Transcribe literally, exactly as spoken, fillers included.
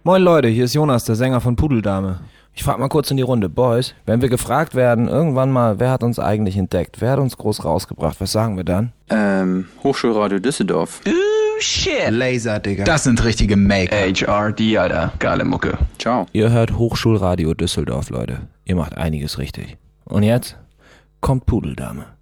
Moin Leute, hier ist Jonas, der Sänger von Pudeldame. Ich frag mal kurz in die Runde, Boys, wenn wir gefragt werden, irgendwann mal, wer hat uns eigentlich entdeckt? Wer hat uns groß rausgebracht? Was sagen wir dann? Ähm, Hochschulradio Düsseldorf. Ooh, shit. Laser, Digga. Das sind richtige Maker. H R D, Alter. Geile Mucke. Ciao. Ihr hört Hochschulradio Düsseldorf, Leute. Ihr macht einiges richtig. Und jetzt kommt Pudeldame.